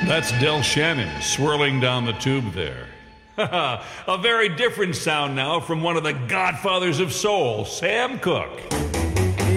That's Del Shannon swirling down the tube there. A very different sound now from one of the godfathers of soul, Sam Cooke.